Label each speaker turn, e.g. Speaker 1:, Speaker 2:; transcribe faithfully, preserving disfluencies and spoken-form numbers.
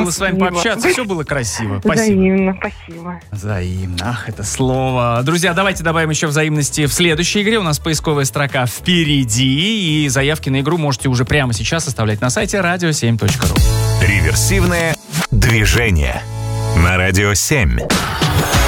Speaker 1: было с вами пообщаться. Все было красиво. Спасибо.
Speaker 2: Взаимно, спасибо.
Speaker 1: Взаимно. Ах, это слово. Друзья, давайте добавим еще взаимности в следующей игре. У нас поисковая строка впереди. И заявки на игру можете уже прямо сейчас оставлять на сайте радио семь точка ру.
Speaker 3: Реверсивное движение на Радио семь.